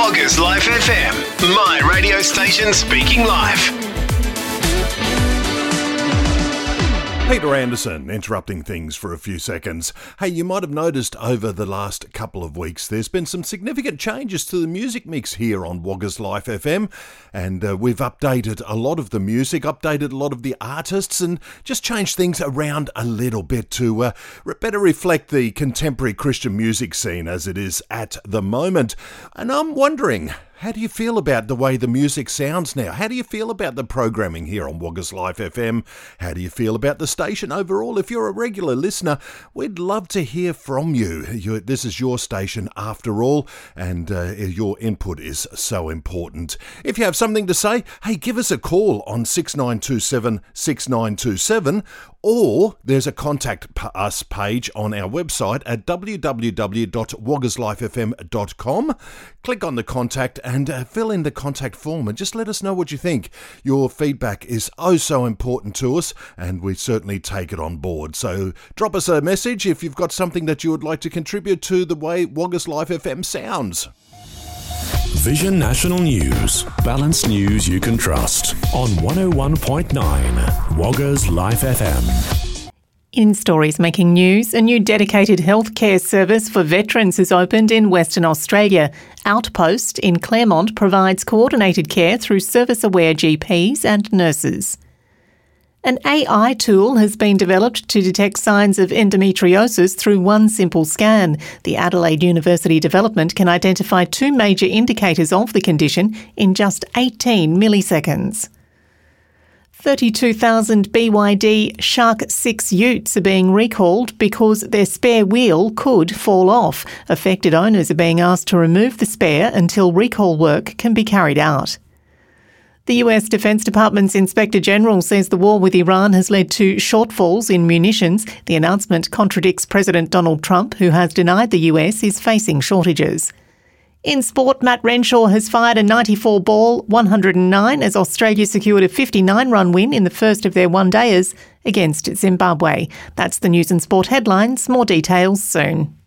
Woggers Life FM, my radio station speaking live. Peter Anderson interrupting things for a few seconds. Hey, you might have noticed over the last couple of weeks there's been some significant changes to the music mix here on Woggers Life FM, and we've updated a lot of the music, updated a lot of the artists, and just changed things around a little bit to better reflect the contemporary Christian music scene as it is at the moment. And I'm wondering, how do you feel about the way the music sounds now? How do you feel about the programming here on Woggers Life FM? How do you feel about the station overall? If you're a regular listener, we'd love to hear from you. This is your station after all, and your input is so important. If you have something to say, hey, give us a call on 6927 6927, or there's a contact us page on our website at www.woggerslifefm.com. Click on the contact and fill in the contact form and just let us know what you think. Your feedback is oh so important to us, and we certainly take it on board. So drop us a message if you've got something that you would like to contribute to the way Woggers Life FM sounds. Vision National News. Balanced news you can trust on 101.9 Woggers Life FM. In stories making news, a new dedicated healthcare service for veterans has opened in Western Australia. Outpost in Claremont provides coordinated care through service-aware GPs and nurses. An AI tool has been developed to detect signs of endometriosis through one simple scan. The Adelaide University development can identify two major indicators of the condition in just 18 milliseconds. 32,000 BYD Shark 6 utes are being recalled because their spare wheel could fall off. Affected owners are being asked to remove the spare until recall work can be carried out. The US Defence Department's Inspector General says the war with Iran has led to shortfalls in munitions. The announcement contradicts President Donald Trump, who has denied the US is facing shortages. In sport, Matt Renshaw has fired a 94-ball 109 as Australia secured a 59-run win in the first of their one-dayers against Zimbabwe. That's the news and sport headlines. More details soon.